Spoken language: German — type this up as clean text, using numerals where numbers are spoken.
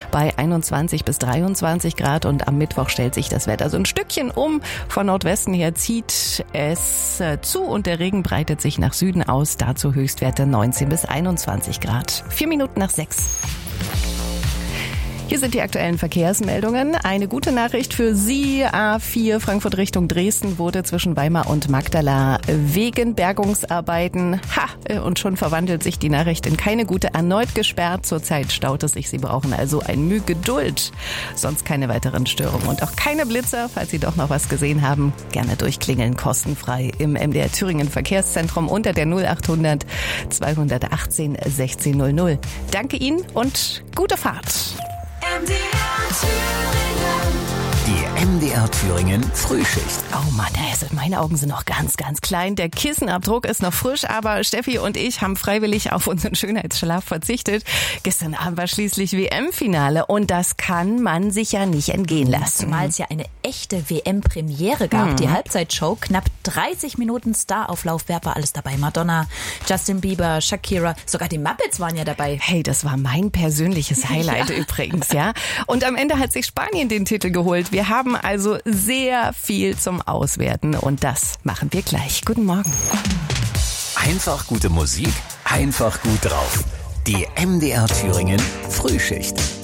bei 21 bis 23 Grad und am Mittwoch stellt sich das Wetter so ein Stückchen um. Von Nordwesten her zieht es zu und der Regen breitet sich nach Süden aus. Dazu Höchstwerte 19 bis 21 Grad. 4:04. Hier sind die aktuellen Verkehrsmeldungen. Eine gute Nachricht für Sie. A4 Frankfurt Richtung Dresden wurde zwischen Weimar und Magdala wegen Bergungsarbeiten, und schon verwandelt sich die Nachricht in keine gute, erneut gesperrt. Zurzeit staut es sich. Sie brauchen also ein Mühe Geduld. Sonst keine weiteren Störungen und auch keine Blitzer. Falls Sie doch noch was gesehen haben, gerne durchklingeln, kostenfrei im MDR Thüringen Verkehrszentrum unter der 0800 218 1600. Danke Ihnen und gute Fahrt. Die MDR Thüringen Frühschicht. Oh Mann, also meine Augen sind noch ganz, ganz klein. Der Kissenabdruck ist noch frisch, aber Steffi und ich haben freiwillig auf unseren Schönheitsschlaf verzichtet. Gestern Abend war schließlich WM-Finale und das kann man sich ja nicht entgehen lassen. Zumal es ja eine echte WM-Premiere gab. Die Halbzeitshow, knapp 30 Minuten Starauflauf. Wer war alles dabei? Madonna, Justin Bieber, Shakira, sogar die Muppets waren ja dabei. Hey, das war mein persönliches Highlight übrigens, ja. Und am Ende hat sich Spanien den Titel geholt. Wir haben also sehr viel zum Auswerten und das machen wir gleich. Guten Morgen. Einfach gute Musik, einfach gut drauf. Die MDR Thüringen Frühschicht.